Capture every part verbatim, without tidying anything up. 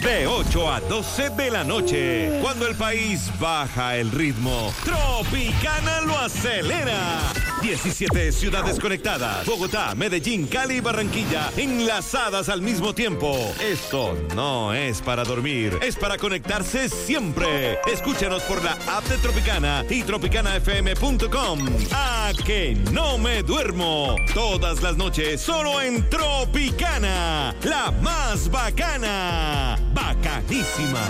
De ocho a doce de la noche, cuando el país baja el ritmo, Tropicana lo acelera. diecisiete ciudades conectadas, Bogotá, Medellín, Cali y Barranquilla, enlazadas al mismo tiempo. Esto no es para dormir, es para conectarse siempre. Escúchanos por la app de Tropicana y tropicana f m punto com. ¡A que no me duermo! Todas las noches, solo en Tropicana, la más bacana. Bacanísima.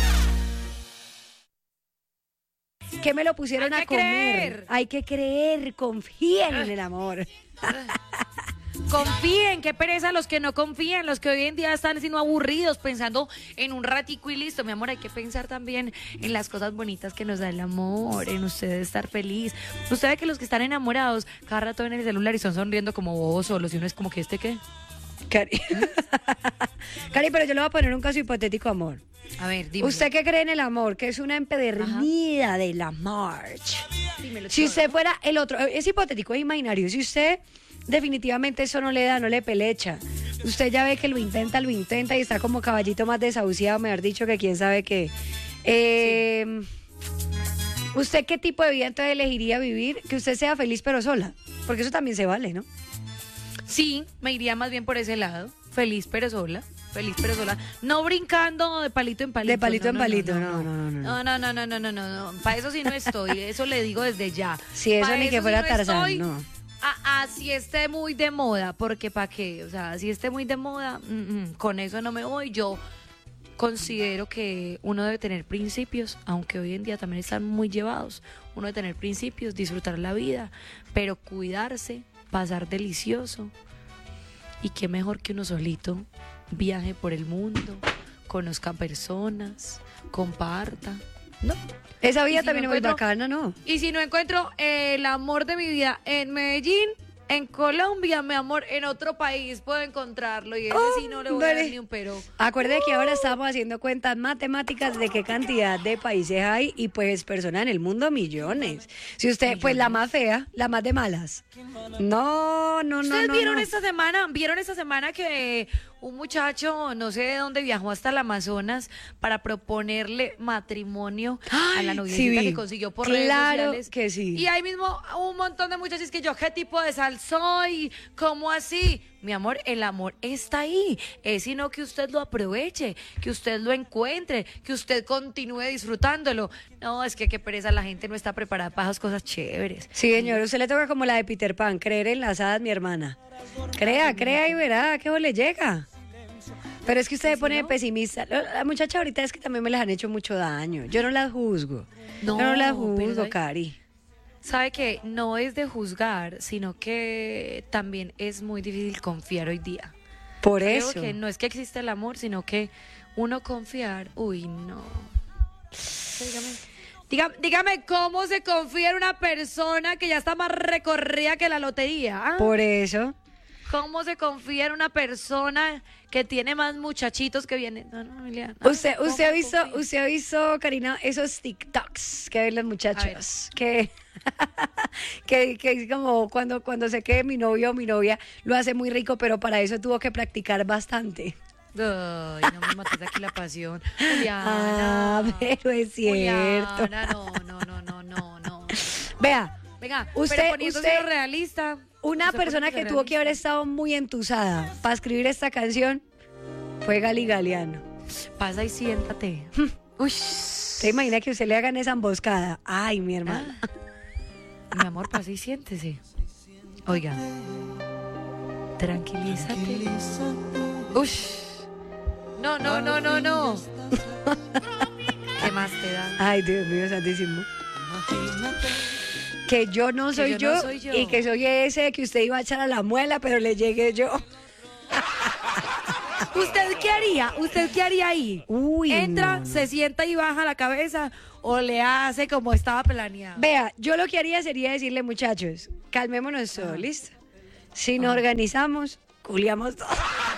Que me lo pusieron Hay a que comer. creer. Hay que creer, confíen en el amor. Confíen, qué pereza los que no confían, los que hoy en día están siendo aburridos pensando en un ratico y listo. Mi amor, hay que pensar también en las cosas bonitas que nos da el amor, en ustedes estar feliz. Usted ve que los que están enamorados cada rato ven el celular y están sonriendo como bobos solos y uno es como que este qué. Cari. Cari, pero yo le voy a poner un caso hipotético, amor. A ver, dime. ¿Usted qué cree en el amor? Que es una empedernida de la march. Dímelo Si todo. usted fuera el otro, es hipotético, es imaginario. Si usted definitivamente eso no le da, no le pelecha. Usted ya ve que lo intenta, lo intenta y está como caballito más desahuciado, mejor dicho, que quién sabe qué. Eh, ¿Usted qué tipo de vida entonces elegiría vivir? Que usted sea feliz pero sola. Porque eso también se vale, ¿no? Sí, me iría más bien por ese lado. Feliz pero sola. Feliz pero sola. No brincando de palito en palito. De palito no, en no, palito, no. no, no, no, no. No, no, no, no, no, no, no. Para eso sí no estoy. Eso le digo desde ya. Si eso Pa' ni que fuera sí Tarzán, estoy. no. Ah, así esté muy de moda, porque ¿para qué? O sea, si esté muy de moda, mm, mm, con eso no me voy. Yo considero que uno debe tener principios, aunque hoy en día también están muy llevados. Uno debe tener principios, disfrutar la vida, pero cuidarse, pasar delicioso. Y qué mejor que uno solito viaje por el mundo, conozca personas, comparta, ¿no? Esa vida Y si también no es muy encuentro- bacana, ¿no? Y si no encuentro el amor de mi vida en Medellín, en Colombia, mi amor, en otro país puedo encontrarlo. Y ese sí no le voy a dar Hombre. ni un pero. Acuerde que ahora estamos haciendo cuentas matemáticas de qué cantidad de países hay y pues personas en el mundo millones. Si usted, pues la más fea, la más de malas. No, no, no, ¿Ustedes no. vieron no. esta semana? ¿Vieron esta semana que un muchacho, no sé de dónde, viajó hasta el Amazonas para proponerle matrimonio a la Ay, noviecita sí vi. que consiguió por redes Claro sociales? que sí. Y ahí mismo un montón de muchachos que yo, ¿qué tipo de sal soy? ¿Cómo así? Mi amor, el amor está ahí. Es sino que usted lo aproveche, que usted lo encuentre, que usted continúe disfrutándolo. No, es que qué pereza, la gente no está preparada para esas cosas chéveres. Sí, señor, usted le toca como la de Peter Pan, creer en las hadas, mi hermana. Crea, crea y verá que le llega. Pero es que usted se pone pesimista. La muchacha ahorita es que también me las han hecho mucho daño. Yo no las juzgo. No, Yo no las pero juzgo, ¿sabe? Cari. Sabe que no es de juzgar, sino que también es muy difícil confiar hoy día. Por Creo eso. que no es que existe el amor, sino que uno confiar, uy, no. Dígame, dígame, dígame cómo se confía en una persona que ya está más recorrida que la lotería. ¿Ah? Por eso. ¿Cómo se confía en una persona que tiene más muchachitos que vienen? No, no, Emilia, no, Usted, ¿cómo usted ha se visto, confía? usted ha visto, Karina, esos TikToks que ven los muchachos, que, que, que es como cuando, cuando se quede mi novio o mi novia, lo hace muy rico, pero para eso tuvo que practicar bastante. Ay, no me mates aquí la pasión. Juliana. Ah, pero es cierto. Juliana, no, no, no, no, no, no. Vea, Venga, Usted- pero poniéndose usted- realista. una usted persona poniéndose que tuvo que haber realista. estado muy entusada para escribir esta canción fue Gali Galeano. Pasa y siéntate. Uy. ¿Se imagina que usted le hagan esa emboscada? Ay, mi hermana. Mi amor, pasa y siéntese. Oiga. Tranquilízate. Uy. No, no, no, no, no. ¿Qué más te da? Ay, Dios mío, santísimo. Que yo no soy, yo yo, no soy yo. y que soy ese que usted iba a echar a la muela, pero le llegué yo. ¿Usted qué haría? ¿Usted qué haría ahí? Uy, Entra, no, no. se sienta y baja la cabeza o le hace como estaba planeado. Vea, yo lo que haría sería decirle, muchachos, calmémonos todos, ¿listo? Si nos organizamos, culiamos todos.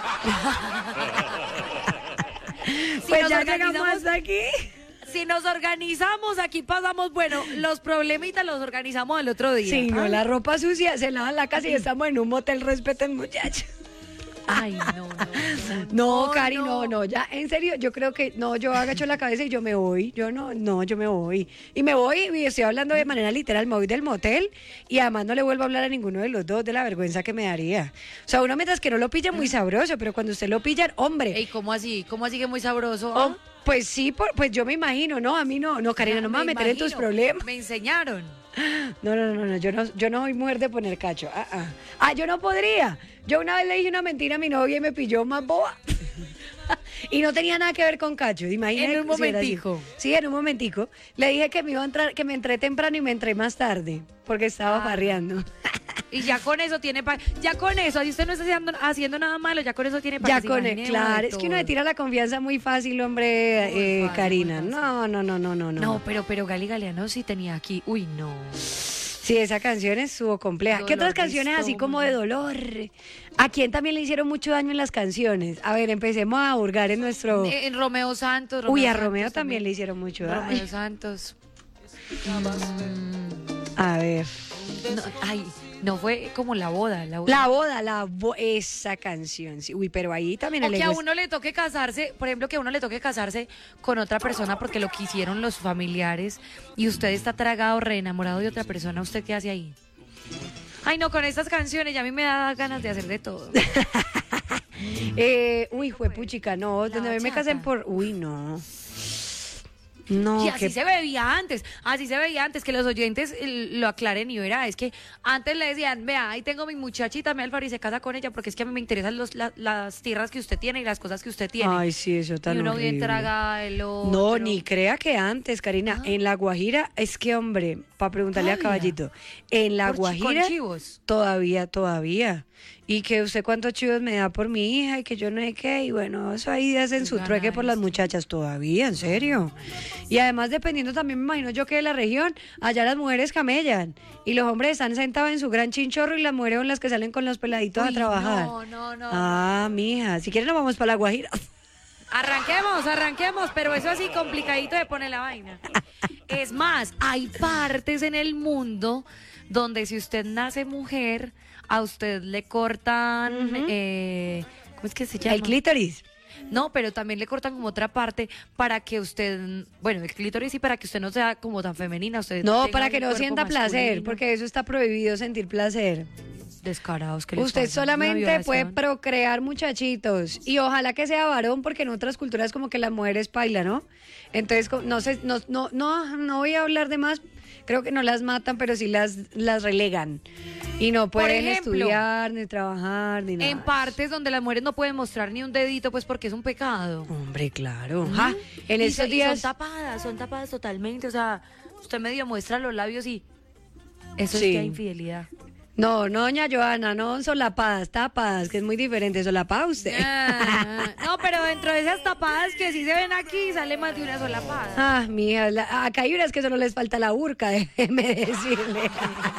Si Pues nos ya organizamos- llegamos hasta aquí. Si nos organizamos, aquí pasamos, bueno, los problemitas los organizamos el otro día. Sí, no, Ay. la ropa sucia se lava en la casa y estamos en un motel, respeten, muchachos. Ay, no, no. No, No, Cari, no, no, ya, en serio, yo creo que, no, yo agacho la cabeza y yo me voy, yo no, no, yo me voy. Y me voy, y estoy hablando de manera literal, me voy del motel y además no le vuelvo a hablar a ninguno de los dos de la vergüenza que me daría. O sea, uno mientras que no lo pilla muy sabroso, pero cuando usted lo pillan, hombre. Ey, ¿cómo así? ¿Cómo así que muy sabroso? oh, pues sí, por- pues yo me imagino, no, a mí no, no, Karina, no me voy a meter en tus imagino, problemas. Me enseñaron. No, no, no, no, yo no, yo no soy mujer de poner cacho. Ah, ah. Ah, yo no podría. Yo una vez le dije una mentira a mi novia y me pilló más boba. Y no tenía nada que ver con cacho. Imagínate. En un si era así. momentico. Sí, en un momentico. Le dije que me iba a entrar, que me entré temprano y me entré más tarde, porque estaba Ah. farreando. Y ya con eso tiene pa- ya con eso, si usted no está haciendo, haciendo nada malo, ya con eso tiene para Ya que se con imagine él, uno de claro, es que uno le todo. tira la confianza muy fácil, hombre, Muy eh, fácil, Karina. muy fácil. No, no, no, no, no, no. No, pero pero Gali Galeano sí tenía aquí. Uy, no. Sí, esa canción estuvo compleja. ¿Qué Dolor otras de canciones así como de estómago. dolor? ¿A quién también le hicieron mucho daño en las canciones? A ver, empecemos a hurgar en nuestro... Eh, En Romeo Santos. Uy, a Santos Romeo también le hicieron mucho daño. Romeo Santos. A ver. No, ay, no fue como la boda. La boda. La boda, la bo- esa canción. Sí. Uy, pero ahí también O el que a ego es- uno le toque casarse, por ejemplo, que a uno le toque casarse con otra persona porque lo quisieron los familiares y usted está tragado, re enamorado de otra persona, ¿usted qué hace ahí? Ay, no, con estas canciones ya a mí me da ganas de hacer de todo. Eh, uy, juepuchica, no, La donde a mí me bachata. casen por... Uy, no. No, Y así qué- se veía antes, así se veía antes, que los oyentes eh, lo aclaren y verá, es que antes le decían, vea, ahí tengo mi muchachita, me Alfaro y se casa con ella porque es que a mí me interesan los, la- las tierras que usted tiene y las cosas que usted tiene. Ay, sí, eso tan y uno bien horrible. traga el otro. No, ni crea que antes, Karina. En La Guajira, es que, hombre, para preguntarle a Todavía. Caballito, en La Por chi- Guajira, con chivos. todavía, todavía. Y que usted cuántos chivos me da por mi hija y que yo no sé qué. Y bueno, eso ahí hacen su Gana trueque por las esto. muchachas todavía, en serio. Y además, dependiendo también, me imagino yo que de la región, allá las mujeres camellan. Y los hombres están sentados en su gran chinchorro y las mujeres son las que salen con los peladitos a Uy, trabajar. No, no, no. Ah, mija, si quieren nos vamos para La Guajira. Arranquemos, arranquemos, pero eso así complicadito de poner la vaina. Es más, hay partes en el mundo donde si usted nace mujer, a usted le cortan, Ujú. eh, ¿cómo es que se llama? El clítoris. No, pero también le cortan como otra parte para que usted, bueno, el clítoris sí, para que usted no sea como tan femenina. Usted No, tenga para un que no cuerpo sienta placer, masculino. porque eso está prohibido sentir placer. Descarados que les Usted pasa, una solamente puede violación. procrear muchachitos y ojalá que sea varón porque en otras culturas como que las mujeres bailan, ¿no? Entonces co- no sé, no, no, no, no voy a hablar de más. Creo que no las matan, pero sí las, las relegan y no Por pueden ejemplo, estudiar ni trabajar ni nada. En partes donde las mujeres no pueden mostrar ni un dedito, pues porque es un pecado. Hombre, claro. Ajá. En Y estos so- y días. son tapadas, son tapadas totalmente. O sea, usted medio muestra los labios y eso Sí. es que hay infidelidad. No, no, doña Joana, no solapadas, tapadas, que es muy diferente. Solapada usted. Ah, no, pero dentro de esas tapadas que sí se ven aquí, sale más de una sola patada. Ah, mija, la- acá hay unas que solo les falta la burca, déjeme decirle.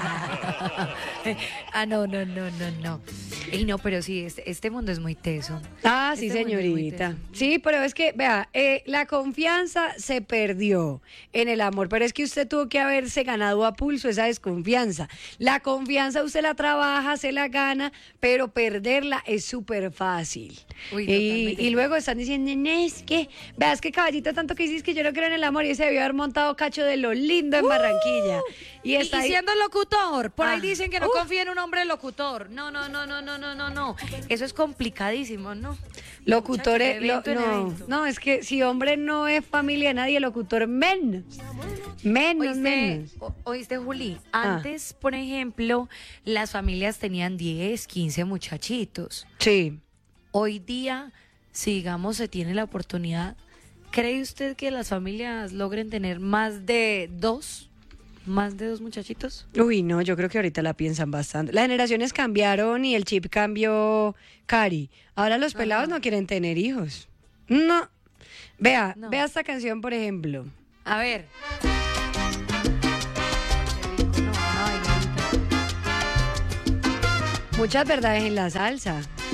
Ah, no, no, no, no, no. Y no, pero sí, este, este mundo es muy teso. Ah, sí, Este mundo es muy señorita. teso. Sí, pero es que, vea, eh, la confianza se perdió en el amor, pero es que usted tuvo que haberse ganado a pulso esa desconfianza. La confianza usted la trabaja, se la gana, pero perderla es súper fácil. Uy, y, totalmente. y luego están diciendo, "Nene, es que, veas que caballito tanto que dices que yo no creo en el amor y ese debió haber montado cacho de lo lindo en Barranquilla. Y Y, está y ahí- siendo locutor, por ahí Ah. dicen que no Uf. confía en un hombre locutor. No, no, no, no, no, no, no, no. Eso es complicadísimo, ¿no? Locutores, Muchachos, de evento lo- en no, evento. no, es que si hombre no es familia de nadie, locutor menos. Menos, ¿Oíste, menos. o- oíste, Juli? Ah. Antes, por ejemplo, las familias tenían diez, quince muchachitos. Sí. Hoy día, si digamos se tiene la oportunidad, ¿cree usted que las familias logren tener más de dos? ¿Más de dos muchachitos? Uy, no, yo creo que ahorita la piensan bastante. Las generaciones cambiaron y el chip cambió, Cari. Ahora los pelados Ajá. no quieren tener hijos. No. Vea, No. vea esta canción, por ejemplo. A ver. No, ay, no. Muchas verdades en la salsa.